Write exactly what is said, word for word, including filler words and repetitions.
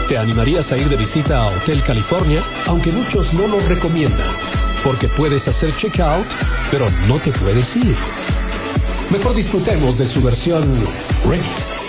¿Te animarías a ir de visita a Hotel California? Aunque muchos no lo recomiendan, porque puedes hacer check-out, pero no te puedes ir. Mejor disfrutemos de su versión remix.